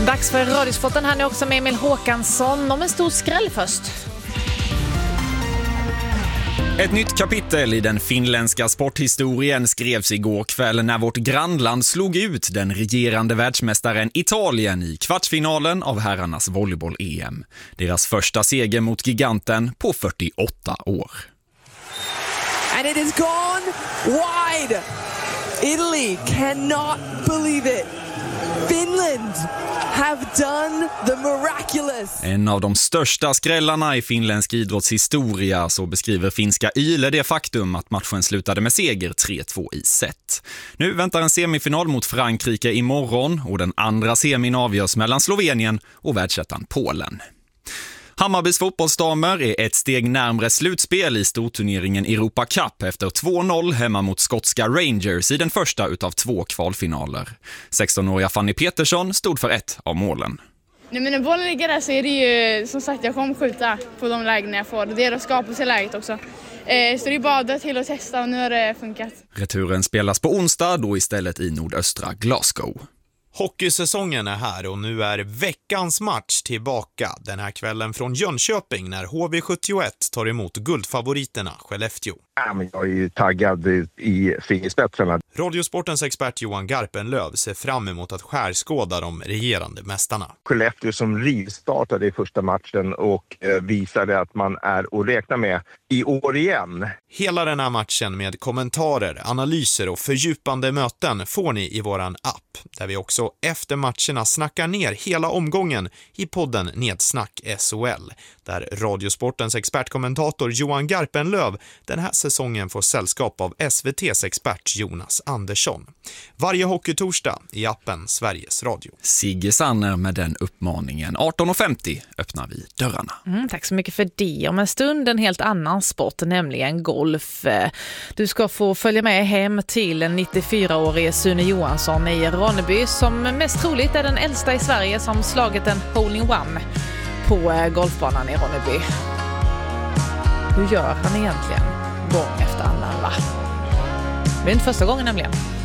Dags för Radiosporten här nu också med Emil Håkansson om en stor skräll först. Ett nytt kapitel i den finländska sporthistorien skrevs igår kväll när vårt grannland slog ut den regerande världsmästaren Italien i kvartsfinalen av herrarnas volleyboll-EM. Deras första seger mot giganten på 48 år. And it is gone wide. Italy cannot believe it. Finland have done the miraculous. En av de största skrällarna i finländsk idrottshistoria, så beskriver finska Yle det faktum att matchen slutade med seger 3-2 i set. Nu väntar en semifinal mot Frankrike imorgon och den andra semin avgörs mellan Slovenien och världsettan Polen. Hammarbys fotbollsdamer är ett steg närmare slutspel i storturneringen Europa Cup efter 2-0 hemma mot skotska Rangers i den första utav 2 kvalfinaler. 16-åriga Fanny Petersson stod för ett av målen. Nej, men när bollen ligger där så är det ju som sagt jag kommer skjuta på de lägen jag får. Det är att skapa sig läget också. Så det är bara till att testa och nu har det funkat. Returen spelas på onsdag, då istället i nordöstra Glasgow. Hockeysäsongen är här och nu är veckans match tillbaka den här kvällen från Jönköping när HV71 tar emot guldfavoriterna Skellefteå. Jag är ju taggad i fingerspetsarna. Radiosportens expert Johan Garpenlöv ser fram emot att skärskåda de regerande mästarna. Skellefteå som rivstartade i första matchen och visade att man är att räkna med i år igen. Hela den här matchen med kommentarer, analyser och fördjupande möten får ni i våran app, där vi också efter matcherna snackar ner hela omgången i podden Nedsnack SHL, där Radiosportens expertkommentator Johan Garpenlöv den här säsongen får sällskap av SVT:s expert Jonas Andersson. Varje hockeytorsdag i appen Sveriges Radio. Sigge Sanner med den uppmaningen. 18.50 öppnar vi dörrarna. Tack så mycket för det. Om en stund en helt annan sport, nämligen golf. Du ska få följa med hem till en 94-årige Sune Johansson i Ronneby som mest troligt är den äldsta i Sverige som slagit en hole-in-one på golfbanan i Ronneby. Hur gör han egentligen gång efter annan, va? Det är inte första gången nämligen.